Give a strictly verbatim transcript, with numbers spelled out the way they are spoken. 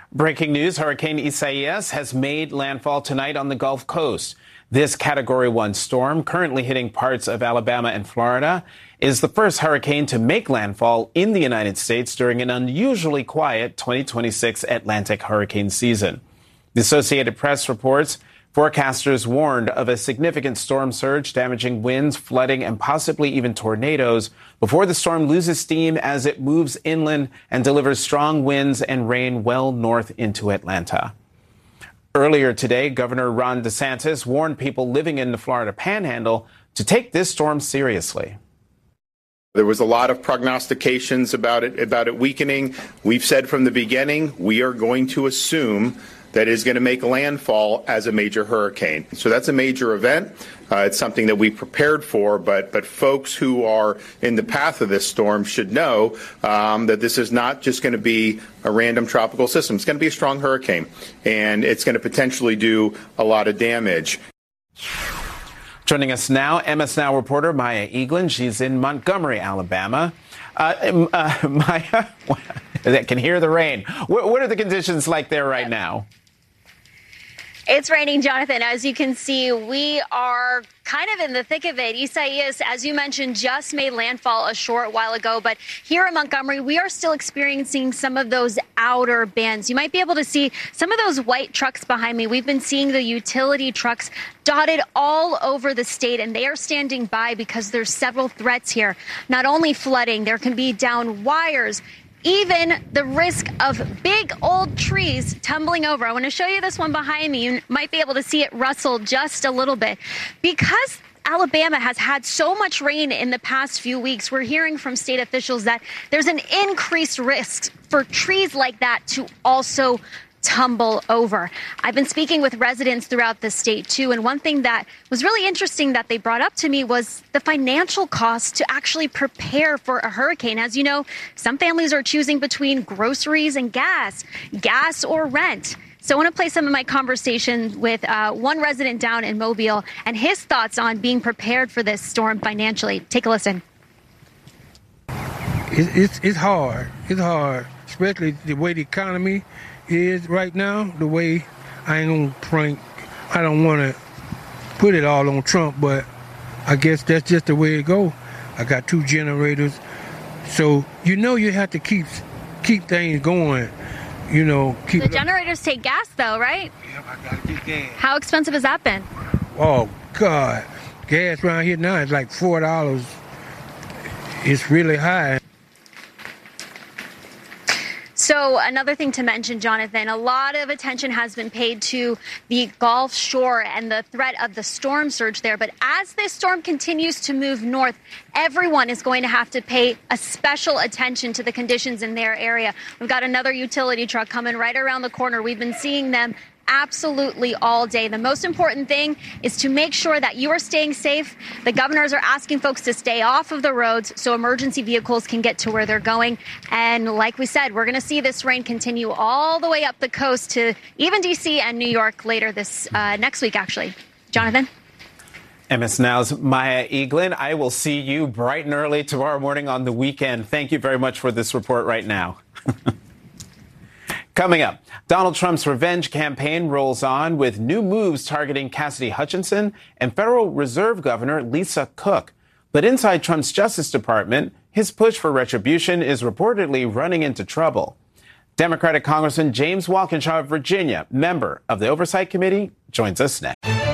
Breaking news, Hurricane Isaias has made landfall tonight on the Gulf Coast. This Category one storm, currently hitting parts of Alabama and Florida, is the first hurricane to make landfall in the United States during an unusually quiet twenty twenty-six Atlantic hurricane season. The Associated Press reports forecasters warned of a significant storm surge, damaging winds, flooding, and possibly even tornadoes before the storm loses steam as it moves inland and delivers strong winds and rain well north into Atlanta. Earlier today, Governor Ron DeSantis warned people living in the Florida Panhandle to take this storm seriously. There was a lot of prognostications about it, about it weakening. We've said from the beginning, we are going to assume that is going to make landfall as a major hurricane. So that's a major event. Uh, it's something that we prepared for, but but folks who are in the path of this storm should know um, that this is not just going to be a random tropical system. It's going to be a strong hurricane, and it's going to potentially do a lot of damage. Joining us now, M S Now reporter Maya Eglin. She's in Montgomery, Alabama. Uh, uh, Maya, I can hear the rain. What, what are the conditions like there right now? It's raining, Jonathan. As you can see, we are kind of in the thick of it. Isaias, as you mentioned, just made landfall a short while ago. But here in Montgomery, we are still experiencing some of those outer bands. You might be able to see some of those white trucks behind me. We've been seeing the utility trucks dotted all over the state, and they are standing by because there's several threats here. Not only flooding, there can be down wires, even the risk of big old trees tumbling over. I want to show you this one behind me. You might be able to see it rustle just a little bit. Because Alabama has had so much rain in the past few weeks, we're hearing from state officials that there's an increased risk for trees like that to also tumble over. I've been speaking with residents throughout the state, too, and one thing that was really interesting that they brought up to me was the financial cost to actually prepare for a hurricane. As you know, some families are choosing between groceries and gas, gas or rent. So I want to play some of my conversation with uh, one resident down in Mobile and his thoughts on being prepared for this storm financially. Take a listen. It's, it's, it's hard. It's hard, especially the way the economy is right now, the way I ain't gonna prank, I don't want to put it all on Trump, but I guess that's just the way it go. I got two generators, so you know you have to keep keep things going. You know, keep the generators take gas though, right? Yep, I gotta get gas. How expensive has that been? Oh God, gas around here now is like four dollars. It's really high. So another thing to mention, Jonathan, a lot of attention has been paid to the Gulf Shore and the threat of the storm surge there. But as this storm continues to move north, everyone is going to have to pay a special attention to the conditions in their area. We've got another utility truck coming right around the corner. We've been seeing them absolutely all day. The most important thing is to make sure that you are staying safe. The governors are asking folks to stay off of the roads so emergency vehicles can get to where they're going. And like we said, we're going to see this rain continue all the way up the coast to even D C and New York later this uh, next week, actually. Jonathan? M S Now's Maya Eglin. I will see you bright and early tomorrow morning on the weekend. Thank you very much for this report right now. Coming up, Donald Trump's revenge campaign rolls on with new moves targeting Cassidy Hutchinson and Federal Reserve Governor Lisa Cook. But inside Trump's Justice Department, his push for retribution is reportedly running into trouble. Democratic Congressman James Walkinshaw of Virginia, member of the Oversight Committee, joins us next.